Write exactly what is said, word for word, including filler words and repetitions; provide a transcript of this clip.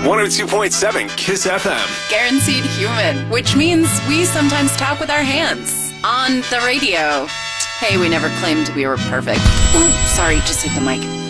one oh two point seven Kiss F M. Guaranteed human, which means we sometimes talk with our hands on the radio. Hey, we never claimed we were perfect. Ooh, sorry, just hit the mic.